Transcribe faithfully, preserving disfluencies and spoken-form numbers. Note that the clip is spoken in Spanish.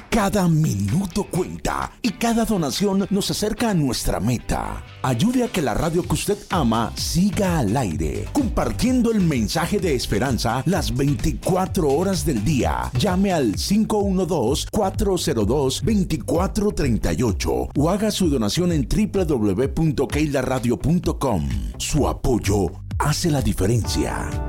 Cada minuto cuenta y cada donación nos acerca a nuestra meta. Ayude a que la radio que usted ama siga al aire, compartiendo el mensaje de esperanza las veinticuatro horas del día. Llame al cinco uno dos, cuatro cero dos, dos cuatro tres ocho o haga su donación en doble u doble u doble u punto keila radio punto com. Su apoyo hace la diferencia.